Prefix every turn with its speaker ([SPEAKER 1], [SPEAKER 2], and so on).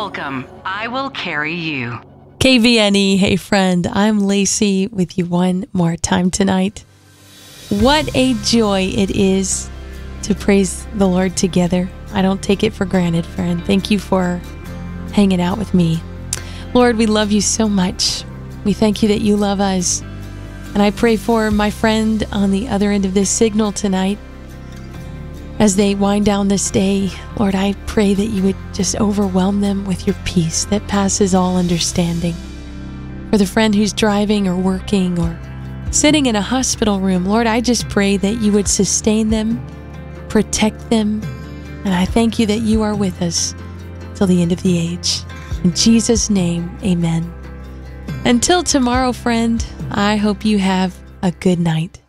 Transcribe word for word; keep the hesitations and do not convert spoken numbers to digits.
[SPEAKER 1] Welcome. I will carry you.
[SPEAKER 2] K V N E, hey friend, I'm Lacey with you one more time tonight. What a joy it is to praise the Lord together. I don't take it for granted, friend. Thank you for hanging out with me. Lord, we love you so much. We thank you that you love us. And I pray for my friend on the other end of this signal tonight. As they wind down this day, Lord, I pray that you would just overwhelm them with your peace that passes all understanding. For the friend who's driving or working or sitting in a hospital room, Lord, I just pray that you would sustain them, protect them, and I thank you that you are with us till the end of the age. In Jesus' name, amen. Until tomorrow, friend, I hope you have a good night.